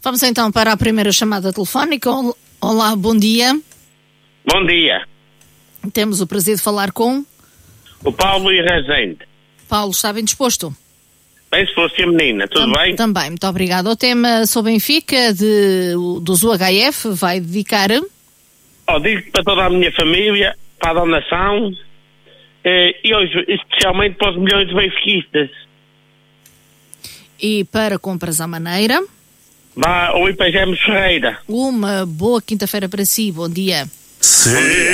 Vamos então para a primeira chamada telefónica. Olá, bom dia. Bom dia. Temos o prazer de falar com O Paulo e Rezende. Paulo. Está bem disposto? Bem, se fosse a menina, tudo bem? Também, muito obrigado. O tema sobre Benfica dos UHF vai dedicar... Digo para toda a minha família, para a donação e hoje especialmente para os milhões de benfiquistas. E para compras à maneira... Vá ao Ipagemos Ferreira. Uma boa quinta-feira para si. Bom dia. Sim.